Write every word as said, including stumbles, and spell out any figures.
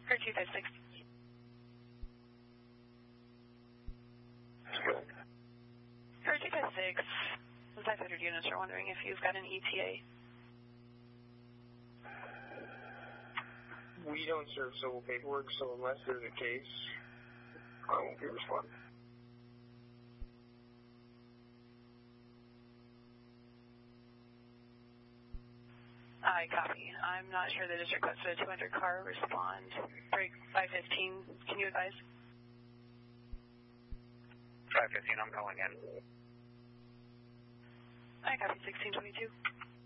Or two five six. For two five six, the five hundred units are wondering if you've got an E T A. We don't serve civil paperwork, so unless there's a case, I won't be responding. I copy. I'm not sure that it's requested a two hundred car respond. Break five fifteen, can you advise? five fifteen, I'm calling in. I copy sixteen twenty-two.